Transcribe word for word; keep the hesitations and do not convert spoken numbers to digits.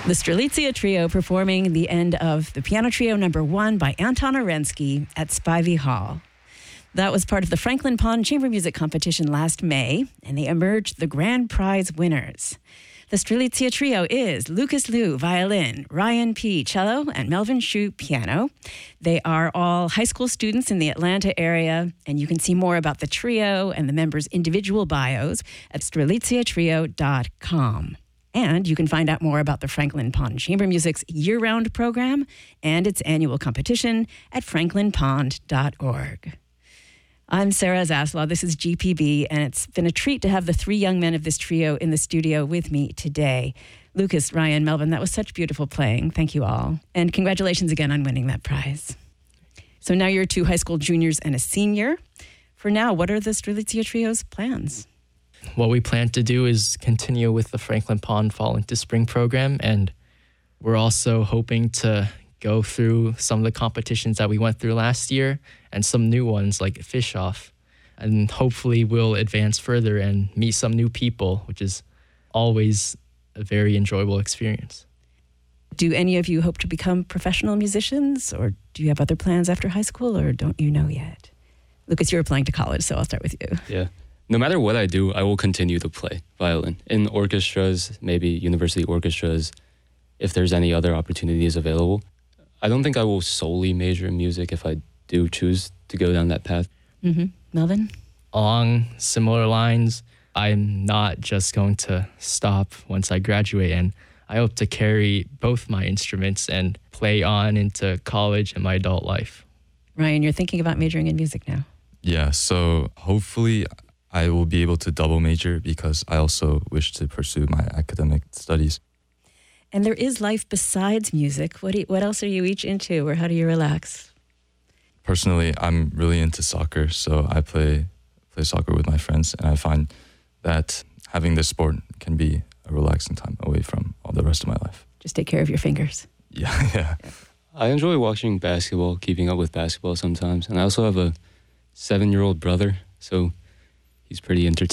The Strelitzia Trio performing the end of the Piano Trio number one by Anton Orensky at Spivey Hall. That was part of the Franklin Pond Chamber Music Competition last May, and they emerged the grand prize winners. The Strelitzia Trio is Lucas Liu, violin, Ryan P., cello, and Melvin Shu, piano. They are all high school students in the Atlanta area, and you can see more about the trio and the members' individual bios at strelitzia trio dot com. And you can find out more about the Franklin Pond Chamber Music's year-round program and its annual competition at franklin pond dot org. I'm Sarah Zaslaw. This is G P B, and it's been a treat to have the three young men of this trio in the studio with me today. Lucas, Ryan, Melvin, that was such beautiful playing. Thank you all. And congratulations again on winning that prize. So now you're two high school juniors and a senior. For now, what are the Strelitzia Trio's plans? What we plan to do is continue with the Franklin Pond Fall into Spring program, and we're also hoping to go through some of the competitions that we went through last year and some new ones like Fish Off. And hopefully we'll advance further and meet some new people, which is always a very enjoyable experience. Do any of you hope to become professional musicians, or do you have other plans after high school, or don't you know yet? Lucas, you're applying to college, so I'll start with you. Yeah. No matter what I do, I will continue to play violin in orchestras, maybe university orchestras, if there's any other opportunities available. I don't think I will solely major in music if I do choose to go down that path. Mm-hmm. Melvin? Along similar lines, I'm not just going to stop once I graduate, and I hope to carry both my instruments and play on into college and my adult life. Ryan, you're thinking about majoring in music now. Yeah, so hopefully I will be able to double major because I also wish to pursue my academic studies. And there is life besides music. What do you, what else are you each into, or how do you relax? Personally, I'm really into soccer, so I play play soccer with my friends, and I find that having this sport can be a relaxing time away from all the rest of my life. Just take care of your fingers. Yeah, yeah. I enjoy watching basketball, keeping up with basketball sometimes, and I also have a seven-year-old brother, so he's pretty entertaining.